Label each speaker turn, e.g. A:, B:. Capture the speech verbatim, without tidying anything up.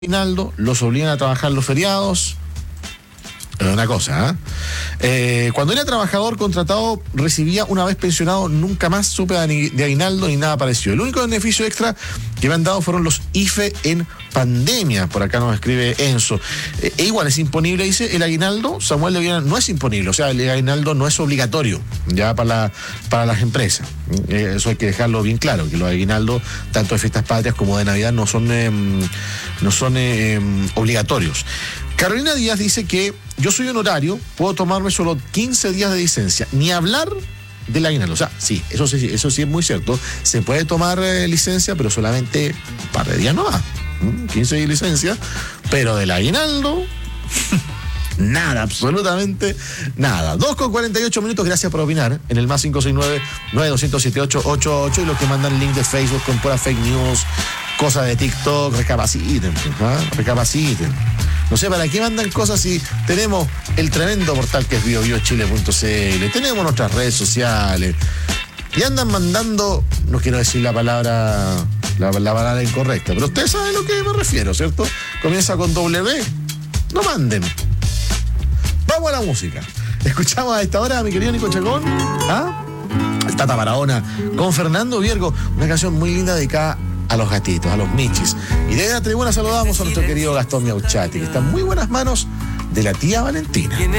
A: aguinaldo, los obligan a trabajar los feriados. Es una cosa, ¿eh? Eh, cuando era trabajador contratado, recibía una vez pensionado, nunca más supe de aguinaldo ni nada parecido. El único beneficio extra que me han dado fueron los I F E en pandemia. Por acá nos escribe Enzo. Eh, e igual es imponible, dice el aguinaldo. Samuel de Viana, no es imponible, o sea, el aguinaldo no es obligatorio ya para, la, para las empresas. Eh, eso hay que dejarlo bien claro, que los aguinaldos, tanto de fiestas patrias como de Navidad, no son, eh, no son eh, obligatorios. Carolina Díaz dice que yo soy honorario, puedo tomarme solo quince días de licencia, ni hablar del aguinaldo. O sea, sí, eso sí, eso sí es muy cierto. Se puede tomar eh, licencia, pero solamente un par de días no va. ¿Mm? quince días de licencia, pero del aguinaldo, nada, absolutamente nada. dos con cuarenta y ocho minutos, gracias por opinar en el más cinco seis nueve, nueve dos siete ocho, ocho ocho y los que mandan link de Facebook con pura fake news, cosas de TikTok, recapaciten, ¿ah? recapaciten. No sé para qué mandan cosas si tenemos el tremendo portal que es bio bio chile punto c l, tenemos nuestras redes sociales y andan mandando, no quiero decir la palabra, la, la palabra incorrecta, pero ustedes saben a lo que me refiero, ¿cierto? Comienza con W, no manden. Vamos a la música. Escuchamos a esta hora a mi querido Nico Chacón, ¿ah? El Tata Barahona, con Fernando Viergo, una canción muy linda dedicada a los gatitos, a los michis. Y desde la tribuna saludamos a nuestro querido Gastón Miauchati, que está en muy buenas manos de la tía Valentina.